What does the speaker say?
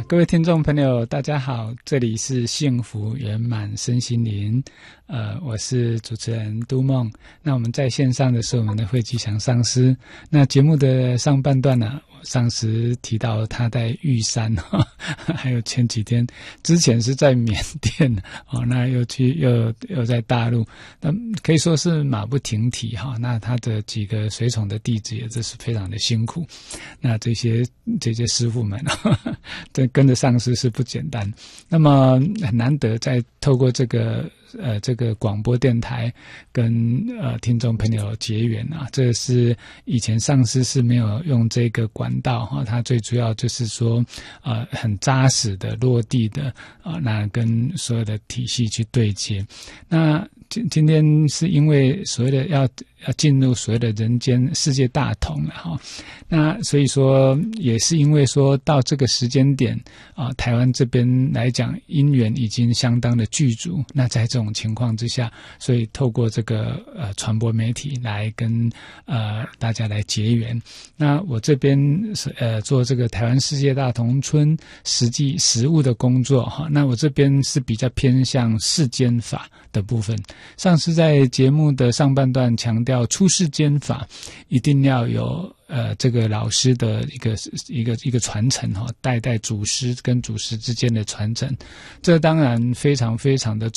各位听众朋友大家好，这里是幸福圆满身心灵，我是主持人都梦。那我们在线上的是我们的惠吉祥上师。那节目的上半段呢，上师提到他在玉山还有前几天之前是在缅甸那又在大陆，那可以说是马不停蹄那他的几个随从的弟子也真是非常的辛苦。那这些师父们这跟着上师是不简单。那么很难得在透过这个广播电台跟听众朋友结缘这是以前上师是没有用这个管道它最主要就是说很扎实的落地的那跟所有的体系去对接。那今天是因为所谓的要进入所谓的人间世界大同了那所以说也是因为说到这个时间点台湾这边来讲因缘已经相当的具足，那在这种情况之下，所以透过这个传播媒体来跟大家来结缘。那我这边做这个台湾世界大同村实务的工作那我这边是比较偏向世间法的部分。上次在节目的上半段强调出世间法一定要有这个老师的一个传承代主师跟主师之间的传承，这当然非常非常的